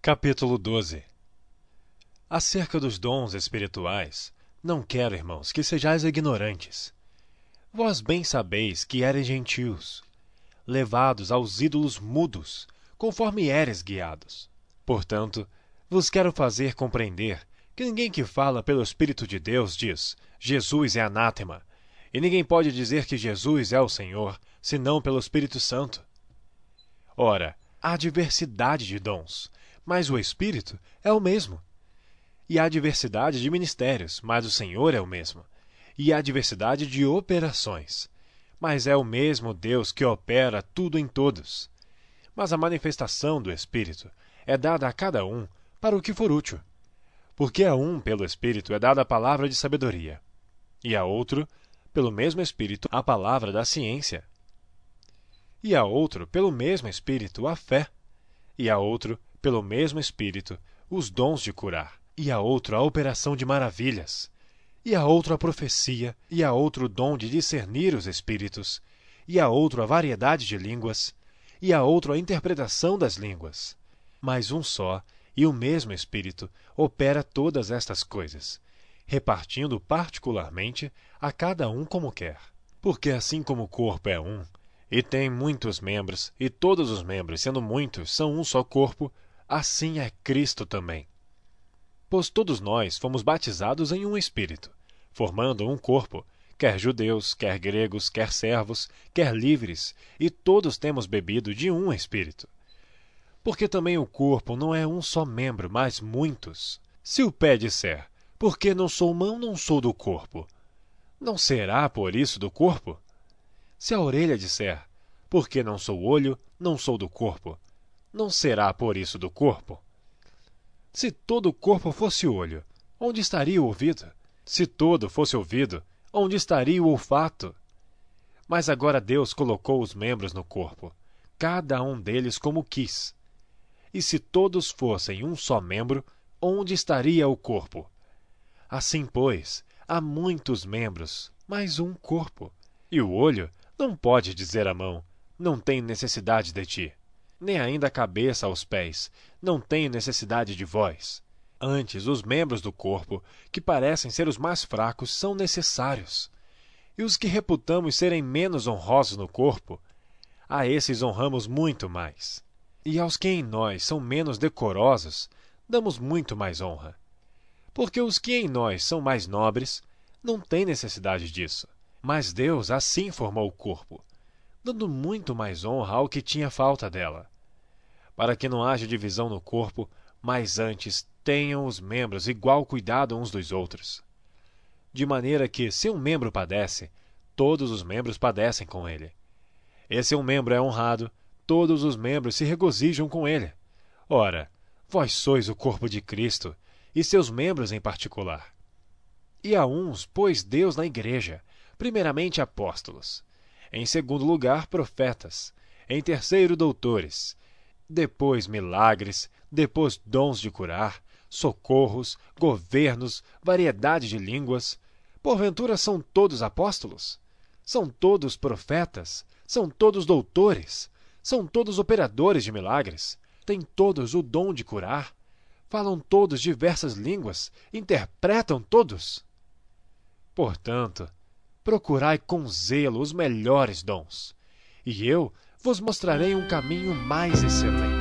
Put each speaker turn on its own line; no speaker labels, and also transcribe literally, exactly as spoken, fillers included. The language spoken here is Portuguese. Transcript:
Capítulo doze. Acerca dos dons espirituais, não quero, irmãos, que sejais ignorantes. Vós bem sabeis que eres gentios, levados aos ídolos mudos, conforme eres guiados. Portanto, vos quero fazer compreender que ninguém que fala pelo Espírito de Deus diz, Jesus é anátema, e ninguém pode dizer que Jesus é o Senhor, senão pelo Espírito Santo. Ora, há diversidade de dons, mas o Espírito é o mesmo. E há diversidade de ministérios, mas o Senhor é o mesmo. E há diversidade de operações, mas é o mesmo Deus que opera tudo em todos. Mas a manifestação do Espírito é dada a cada um para o que for útil. Porque a um, pelo Espírito, é dada a palavra de sabedoria, e a outro, pelo mesmo Espírito, a palavra da ciência, e a outro, pelo mesmo Espírito, a fé, e a outro, pelo mesmo Espírito, os dons de curar, e a outro a operação de maravilhas, e a outro a profecia, e a outro o dom de discernir os espíritos, e a outro a variedade de línguas, e a outro a interpretação das línguas. Mas um só e o mesmo Espírito opera todas estas coisas, repartindo particularmente a cada um como quer. Porque assim como o corpo é um, e tem muitos membros, e todos os membros, sendo muitos, são um só corpo, assim é Cristo também. Pois todos nós fomos batizados em um Espírito, formando um corpo, quer judeus, quer gregos, quer servos, quer livres, e todos temos bebido de um Espírito. Porque também o corpo não é um só membro, mas muitos. Se o pé disser, porque não sou mão, não sou do corpo, não será por isso do corpo? Se a orelha disser, porque não sou olho, não sou do corpo, não será por isso do corpo? Se todo o corpo fosse olho, onde estaria o ouvido? Se todo fosse ouvido, onde estaria o olfato? Mas agora Deus colocou os membros no corpo, cada um deles como quis. E se todos fossem um só membro, onde estaria o corpo? Assim, pois, há muitos membros, mas um corpo. E o olho não pode dizer à mão, não tenho necessidade de ti. Nem ainda a cabeça aos pés, não tenho necessidade de vós. Antes, os membros do corpo, que parecem ser os mais fracos, são necessários. E os que reputamos serem menos honrosos no corpo, a esses honramos muito mais. E aos que em nós são menos decorosos, damos muito mais honra. Porque os que em nós são mais nobres, não têm necessidade disso. Mas Deus assim formou o corpo, dando muito mais honra ao que tinha falta dela, para que não haja divisão no corpo, mas antes tenham os membros igual cuidado uns dos outros. De maneira que, se um membro padece, todos os membros padecem com ele. E se um membro é honrado, todos os membros se regozijam com ele. Ora, vós sois o corpo de Cristo, e seus membros em particular. E a uns pôs Deus na igreja, primeiramente apóstolos, em segundo lugar profetas, em terceiro doutores, depois milagres, depois dons de curar, socorros, governos, variedade de línguas. Porventura são todos apóstolos? São todos profetas? São todos doutores? São todos operadores de milagres? Têm todos o dom de curar? Falam todos diversas línguas? Interpretam todos? Portanto, procurai com zelo os melhores dons, e eu vos mostrarei um caminho mais excelente.